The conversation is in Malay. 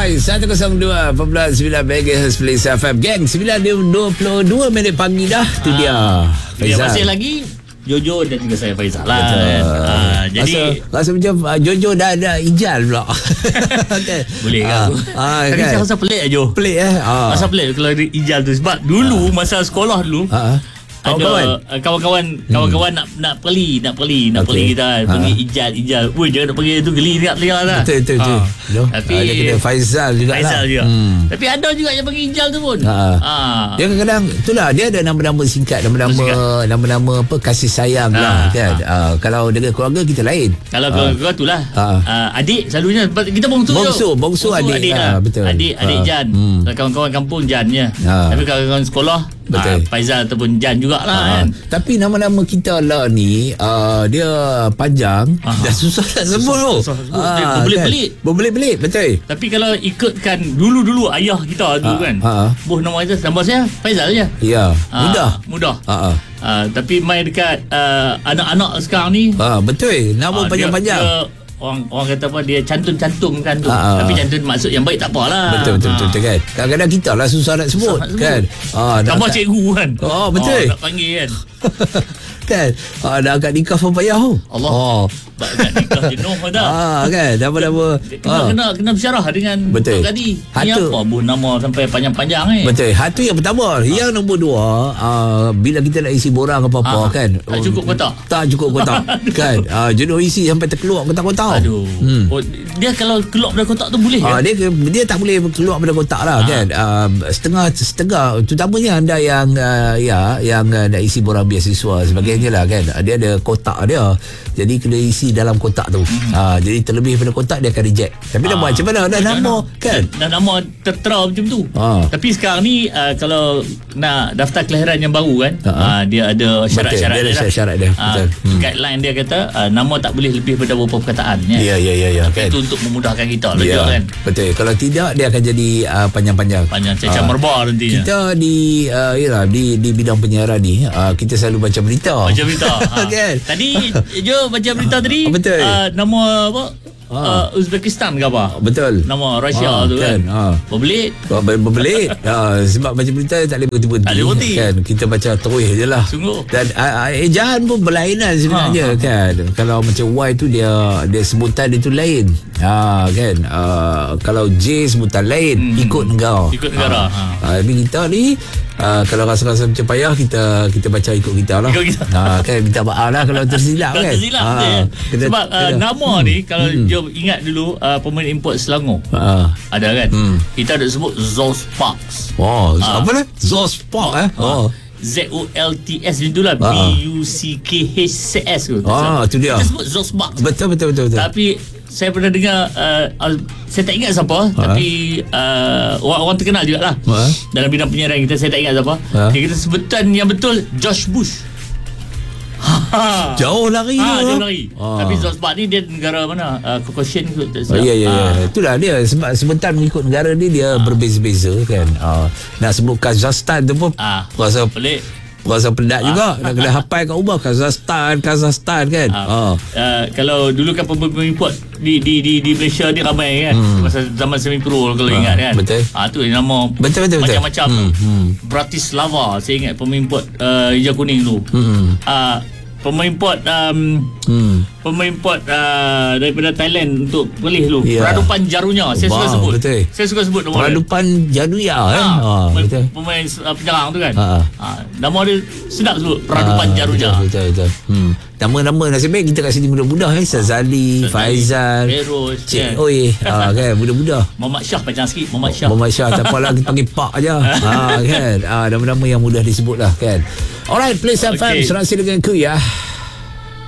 Alright, 102.9 MHz Play FM. Gang, 9.22 minit pagi dah. Tu dia Faizal. Masih lagi Jojo dan juga saya Faizal lah. Jadi rasa macam Jojo dah ada ijal pula. Okay. Boleh ke aku? Tapi saya rasa pelik aja. Pelik Masa pelik kalau ada ijal tu. Sebab dulu masa sekolah dulu ada kawan-kawan nak pergi kita pergi ijal. Woi, jangan nak pergi tu, geli lihat-lihat lah. Betul. Tapi dia kena Faizal juga. Tapi ada juga yang pergi ijal tu pun. Dia kadang-kadang itulah dia ada nama-nama singkat, nama-nama apa kasih sayang lah kan. Kalau dengan keluarga kita lain. Kalau keluarga tu lah adik selalunya kita bongsu adik lah. Betul. Adik Jan. Kawan-kawan kampung Jan je. Tapi kawan-kawan sekolah Faizal ataupun Jan jugalah kan. Tapi nama-nama kita lah ni dia panjang, dah susah nak sebut tu. Berbelit-belit betul. Tapi kalau ikutkan dulu ayah kita tu kan, nama saya Faizal je. Ya, mudah. Tapi main dekat anak-anak sekarang ni betul, nama panjang-panjang. Orang kata apa, dia cantum-cantum kan tu. Tapi cantum maksud yang baik tak apalah. Betul kan. Kadang-kadang kita lah susah nak sebut kan. Tambah cikgu kan. Betul. Nak panggil kan. Kan. Dah agak nikah pun payah tu. Allah. Agak nikah jenuh dah. Kan. Nama-nama kena bersyarah dengan betul. Tok Kadi. Ni apa nama sampai panjang-panjang ni. Betul. Itu yang pertama. Yang nombor dua, bila kita nak isi borang apa-apa kan, tak cukup kotak. Tak cukup kotak. Kan. Jenuh isi sampai terkeluar kotak-kotak. Aduh. Dia kalau keluar dari kotak tu boleh kan? Dia tak boleh keluar dari kotak lah kan. Setengah terutamanya anda yang nak isi borang beasiswa sebagainya lah kan. Dia ada kotak dia. Jadi kena isi dalam kotak tu. Jadi terlebih pada kotak dia akan reject. Tapi dah macam mana dah nama kan? Dah nama tertera macam tu. Tapi sekarang ni kalau nak daftar kelahiran yang baru kan, dia ada syarat-syarat dia. Guideline dia kata nama tak boleh lebih daripada beberapa perkataan ya. Ya kan. Itu untuk memudahkan kita kan. Betul. Kalau tidak dia akan jadi panjang-panjang. Macam merba nantinya. Kita di bidang penyiaran ni kita selalu baca berita. Kan. Tadi baca berita tadi. Betul. Nama apa? Uzbekistan ke apa? Betul. Nama Rusia tu kan. Berbelit. Sebab baca berita tak boleh berhenti. Kan. Kita baca terus je lah. Sungguh. Dan ejaan pun berlainan sebenarnya kan. Kalau macam Y tu dia sebutan dia tu lain. Kan. Kalau J sebutan lain, ikut negara. Tapi kita ni kalau rasa-rasa macam payah, kita baca ikut kita lah. Kan, minta maaf lah kalau tersilap kan. Sebab nama ni kalau jom ingat dulu pemain import Selangor ada kan. Kita ada sebut Zolsparks. Apa ni? Zolsparks ZOLTS itulah BUCKHCS tu. Tu dia. Kita sebut Zolsparks. Betul. Tapi saya pernah dengar saya tak ingat siapa tapi orang terkenal juga lah dalam bidang penyiaran kita. Saya tak ingat siapa. Dia kata sebutan yang betul George Bush. Jauh lari. Tapi Zolsparks ni dia negara mana? Caucasian kot. Ya. Itulah dia. Sebab sebutan mengikut negara ni dia berbeza-beza kan. Nak sebut Kazakhstan tu pun rasa pelik. Rasa penat juga. Nak kena hafal kat rumah Kazakhstan kan. Kalau dulu kan pemimpin di Malaysia ni ramai kan. Masa zaman semi-pro kalau ingat kan. Betul. Tu nama betul. Macam-macam tu. Bratislava saya ingat pemimpin hijau kuning tu. Pemimpin daripada Thailand untuk Perlis dulu. Pradupan Jarunya saya suka sebut. Betul. Saya suka sebut nama Pradupan Jarunya kan. Betul. Pemain penyerang tu kan. Nama dia sedap sebut Pradupan Jarunya. Betul. Nama-nama nasib baik kita kat sini mudah-mudah Sazali, Faizal, Feroz, Cik Oi kan mudah-mudah. Muhammad Shah panjang sikit. Muhammad Shah tak apalah kita panggil Pak aja. Kan. Nama-nama yang mudah disebut lah kan. Alright, Play FM serasi dengan ku ya.